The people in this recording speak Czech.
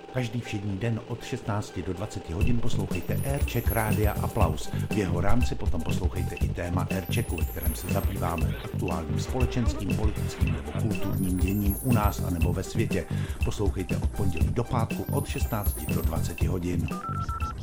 Každý všední den od 16 do 20 hodin poslouchejte Aircheck Rádia Aplaus. V jeho rámci potom poslouchejte i téma Airchecku, ve kterém se zabýváme aktuálním společenským, politickým nebo kulturním děním u nás a nebo ve světě. Poslouchejte od pondělí do pátku od 16 do 20 hodin.